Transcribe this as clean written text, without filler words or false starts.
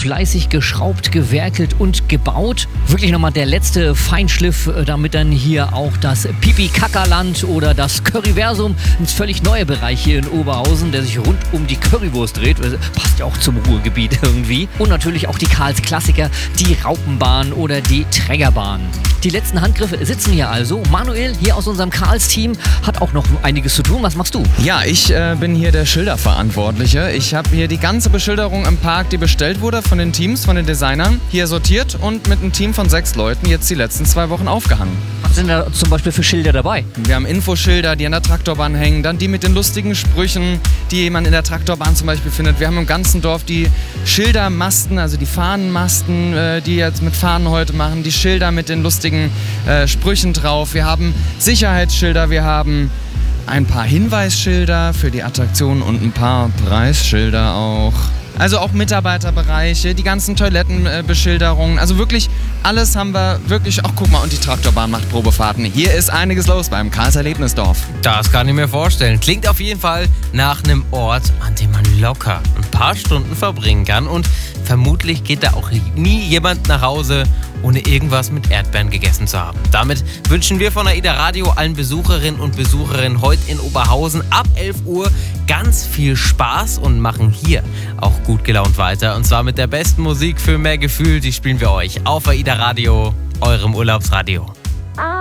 fleißig geschraubt, gewerkelt und gebaut. Wirklich nochmal der letzte Feinschliff, damit dann hier auch das Pipi-Kackerland oder das Curryversum ins völlig neue Bereich hier in Oberhausen, der sich rund um die Currywurst dreht. Passt ja auch zum Ruhrgebiet irgendwie. Und natürlich auch die Karls Klassiker, die Raupenbahn oder die Trägerbahn. Die letzten Handgriffe sitzen hier also. Manuel hier aus unserem Karls-Team hat auch noch einiges zu tun. Was machst du? Ja, ich bin hier der Schilderverantwortliche. Ich habe hier die ganze Beschilderung im Park, die bestellt wurde von den Teams, von den Designern, hier sortiert und mit einem Team von 6 Leuten jetzt die letzten 2 Wochen aufgehangen. Was sind da zum Beispiel für Schilder dabei? Wir haben Infoschilder, die an der Traktorbahn hängen, dann die mit den lustigen Sprüchen, die man in der Traktorbahn zum Beispiel findet. Wir haben im ganzen Dorf die Schildermasten, also die Fahnenmasten, die jetzt mit Fahnen heute machen, die Schilder mit den lustigen Sprüchen drauf. Wir haben Sicherheitsschilder, wir haben ein paar Hinweisschilder für die Attraktionen und ein paar Preisschilder auch. Also auch Mitarbeiterbereiche, die ganzen Toilettenbeschilderungen. Also wirklich alles haben wir wirklich. Ach, guck mal, und die Traktorbahn macht Probefahrten. Hier ist einiges los beim Karls Erlebnisdorf. Das kann ich mir vorstellen. Klingt auf jeden Fall nach einem Ort, an dem man locker ein paar Stunden verbringen kann. Und vermutlich geht da auch nie jemand nach Hause, ohne irgendwas mit Erdbeeren gegessen zu haben. Damit wünschen wir von AIDA Radio allen Besucherinnen und Besuchern heute in Oberhausen ab 11 Uhr ganz viel Spaß und machen hier auch gut gelaunt weiter. Und zwar mit der besten Musik für mehr Gefühl. Die spielen wir euch auf AIDA Radio, eurem Urlaubsradio.